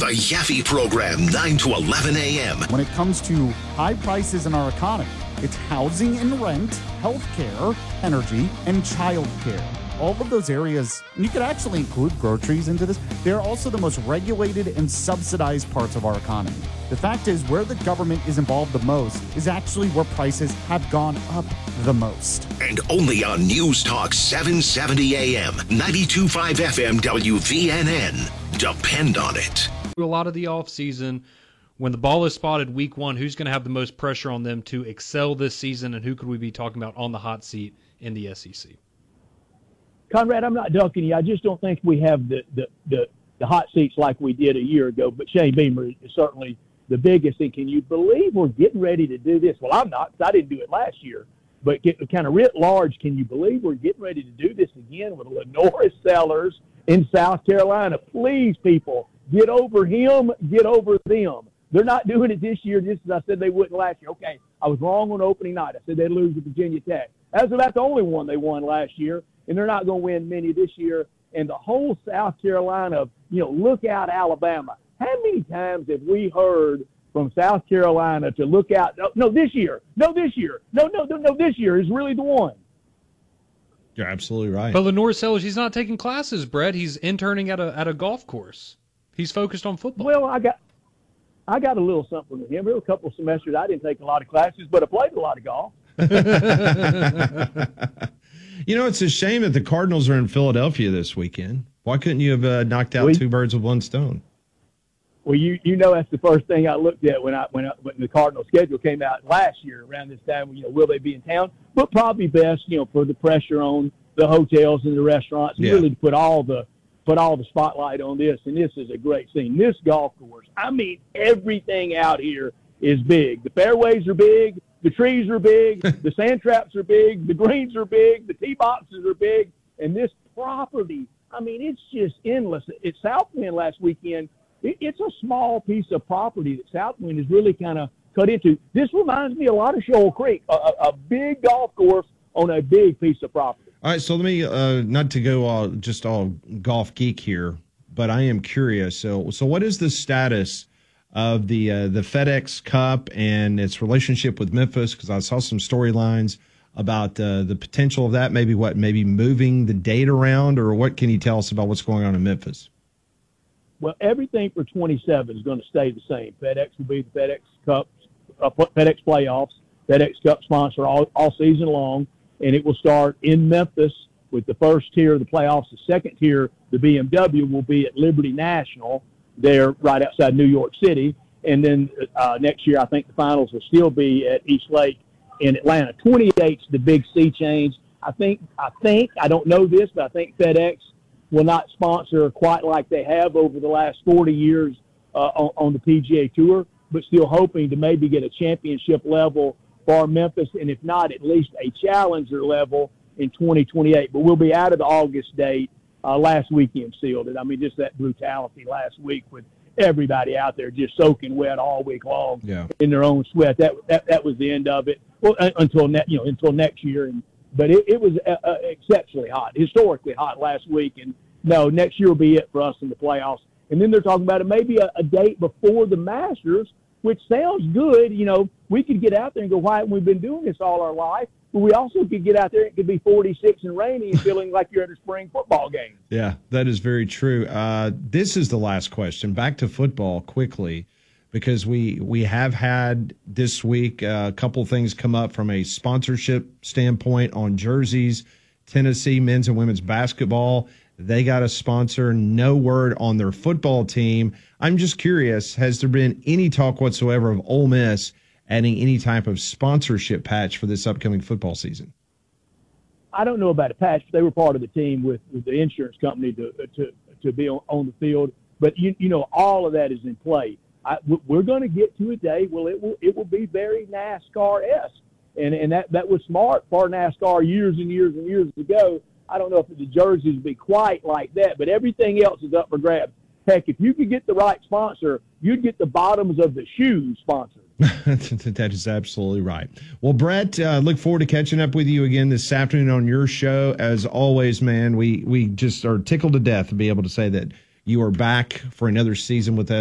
The Yaffe Program, 9 to 11 a.m. When it comes to high prices in our economy, it's housing and rent, healthcare, energy, and childcare. All of those areas, and you could actually include groceries into this, they're also the most regulated and subsidized parts of our economy. The fact is, where the government is involved the most is actually where prices have gone up the most. And only on News Talk 770 AM, 92.5 FM WVNN. Depend on it. A lot of the offseason, when the ball is spotted week one, who's going to have the most pressure on them to excel this season, and who could we be talking about on the hot seat in the SEC? Conrad, I'm not dunking you. I just don't think we have the hot seats like we did a year ago. But Shane Beamer is certainly the biggest. And can you believe we're getting ready to do this? Well, I'm not, because I didn't do it last year. But kind of writ large, can you believe we're getting ready to do this again with Lenora Sellers in South Carolina? Please, people, get over him, get over them. They're not doing it this year just as I said they wouldn't last year. Okay, I was wrong on opening night. I said they'd lose to Virginia Tech. That's about the only one they won last year, and they're not going to win many this year. And the whole South Carolina, look out Alabama. How many times have we heard from South Carolina to look out? No, this year. No, this year. No, this year is really the one. You're absolutely right. But Lenore Sellers, he's not taking classes, Brett. He's interning at a golf course. He's focused on football. Well, I got a little something with him. There were a couple of semesters I didn't take a lot of classes, but I played a lot of golf. It's a shame that the Cardinals are in Philadelphia this weekend. Why couldn't you have knocked out two birds with one stone? Well, that's the first thing I looked at when the Cardinals schedule came out last year around this time. Will they be in town? But probably best, for the pressure on the hotels and the restaurants, really to put all the spotlight on this. And this is a great scene. This golf course, I mean, everything out here is big. The fairways are big. The trees are big. The sand traps are big. The greens are big. The tee boxes are big. And this property, I mean, it's just endless. At Southwind last weekend, it's a small piece of property that Southwind is really kind of cut into. This reminds me a lot of Shoal Creek, a big golf course on a big piece of property. All right, so let me, not to go all golf geek here, but I am curious. So what is the status of the FedEx Cup and its relationship with Memphis? Because I saw some storylines about the potential of that, maybe moving the date around, or what can you tell us about what's going on in Memphis? Well, everything for 27 is going to stay the same. FedEx will be the FedEx Cup, FedEx playoffs, FedEx Cup sponsor all season long, and it will start in Memphis with the first tier of the playoffs. The second tier, the BMW, will be at Liberty National there right outside New York City. And then next year, I think the finals will still be at East Lake in Atlanta. 28's the big sea change. I think, I don't know this, but I think FedEx will not sponsor quite like they have over the last 40 years on the PGA Tour, but still hoping to maybe get a championship level for Memphis, and if not, at least a challenger level in 2028. But we'll be out of the August date. Last weekend sealed it. I mean, just that brutality last week with everybody out there just soaking wet all week long in their own sweat. That was the end of it. Well, until next year. But it was exceptionally hot, historically hot last week. And no, next year will be it for us in the playoffs. And then they're talking about it maybe a date before the Masters, which sounds good. We could get out there and go, why haven't we been doing this all our life? But we also could get out there, it could be 46 and rainy and feeling like you're at a spring football game. Yeah, that is very true. This is the last question. Back to football quickly, because we have had this week a couple things come up from a sponsorship standpoint on jerseys. Tennessee men's and women's basketball, they got a sponsor. No word on their football team. I'm just curious, has there been any talk whatsoever of Ole Miss adding any type of sponsorship patch for this upcoming football season? I don't know about a patch, but they were part of the team with the insurance company to be on the field. But all of that is in play. We're going to get to a day it will be very NASCAR-esque, and that was smart for NASCAR years and years and years ago. I don't know if the jerseys will be quite like that, but everything else is up for grabs. Heck, if you could get the right sponsor, you'd get the bottoms of the shoes sponsored. That is absolutely right. Well, Brett, look forward to catching up with you again this afternoon on your show. As always, man, we just are tickled to death to be able to say that you are back for another season with us.